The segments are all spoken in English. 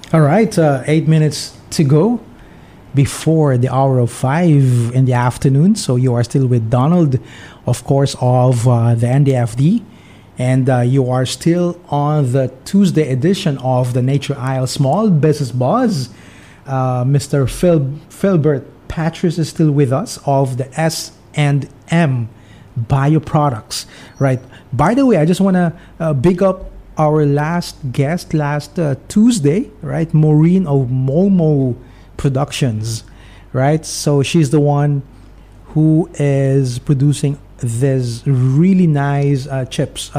All right, 8 minutes to go before the hour of 5 in the afternoon. So you are still with Donald, of course, of the NDFD. And you are still on the Tuesday edition of the Nature Isle Small Business Buzz. Mr. Philbert Patris is still with us of the S&M Bioproducts. Right. By the way, I just want to big up our last guest last Tuesday, right? Maureen of Momo Productions, right? So she's the one who is producing these really nice chips,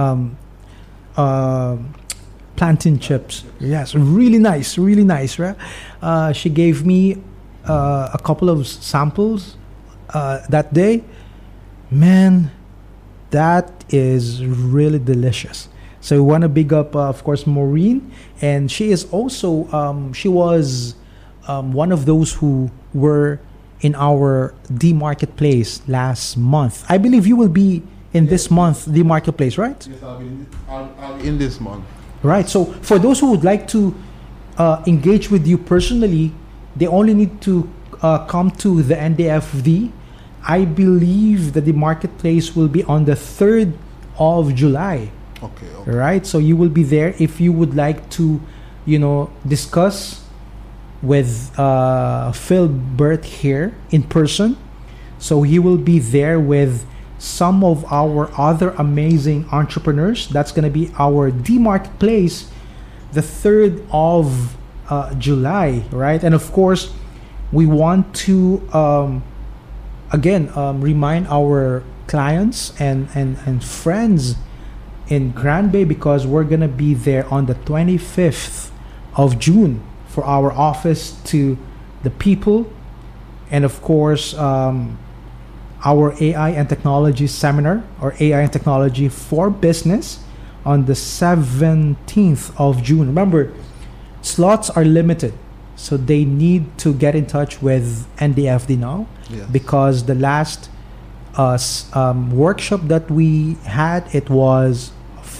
plantain chips. Yes, really nice, right? She gave me a couple of samples that day. Man, that is really delicious. So we want to big up, of course, Maureen, and she is also she was one of those who were in our D Marketplace last month. I believe you will be in this month D Marketplace, right? Yes, I'll be in this month. Right. So for those who would like to engage with you personally, they only need to come to the NDFD. I believe that the marketplace will be on the 3rd of July. Okay. Right. So you will be there if you would like to, discuss with Philbert here in person. So he will be there with some of our other amazing entrepreneurs. That's going to be our D Marketplace, the 3rd of July, right? And of course, we want to remind our clients and friends in Grand Bay, because we're going to be there on the 25th of June for our office to the people, and of course our AI and technology seminar, or AI and technology for business, on the 17th of June. Remember, slots are limited, so they need to get in touch with NDFD now. Yes. Because the last workshop that we had, it was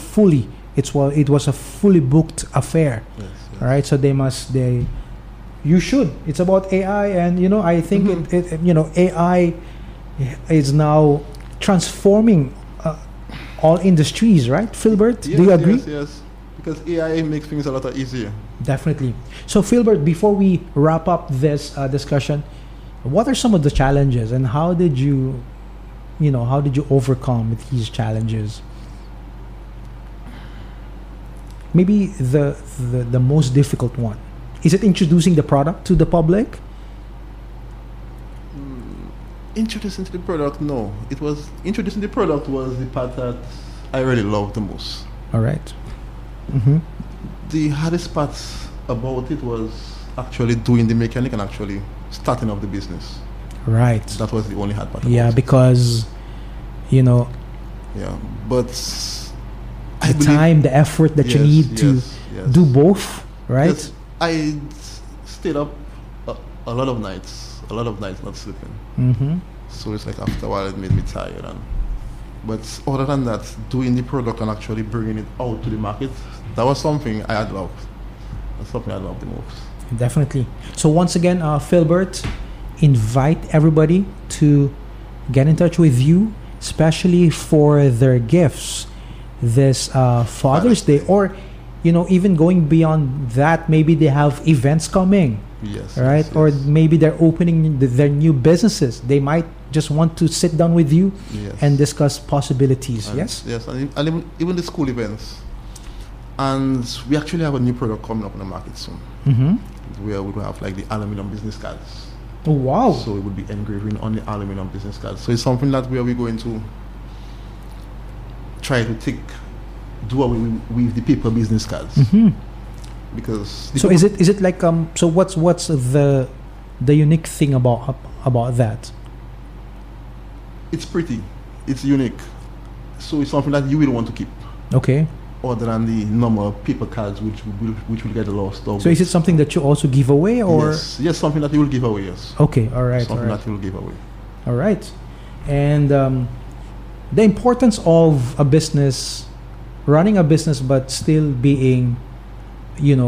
a fully booked affair. Yes. All right, so you should. It's about AI, and I think AI is now transforming all industries, right, Philbert? Yes, do you agree? Yes. Because AI makes things a lot easier. Definitely. So, Philbert, before we wrap up this discussion, what are some of the challenges, and how did you overcome these challenges? Maybe the most difficult one. Is it introducing the product to the public? Introducing the product, no. It was introducing the product was the part that I really loved the most. All right. Mm-hmm. The hardest part about it was actually doing the mechanic and actually starting up the business. Right. That was the only hard part. Yeah, because Yeah, but the time, the effort that you need to do both, right? Yes, I stayed up a lot of nights not sleeping. Mm-hmm. So it's like after a while it made me tired. But other than that, doing the product and actually bringing it out to the market, that was something I had loved. That's something I loved the most. Definitely. So once again, Philbert, invite everybody to get in touch with you, especially for their gifts this Father's Day, or even going beyond that, maybe they have events coming. Yes. Right? Yes. Or maybe they're opening their new businesses. They might just want to sit down with you and discuss possibilities. Yes, and even the school events. And we actually have a new product coming up in the market soon. Mm-hmm. Where we will have like the aluminum business cards. Oh, wow. So it would be engraving on the aluminum business cards. So it's something that we're going to try to do away with the paper business cards. Mm-hmm. Because is it like so what's the unique thing about that? It's pretty, it's unique, so it's something that you will want to keep. Okay. Other than the normal paper cards which will get lost. So is it something that you also give away, or yes, something that you will give away? Yes. Okay, all right. Something that you will give away. All right, and the importance of a business, running a business, but still being,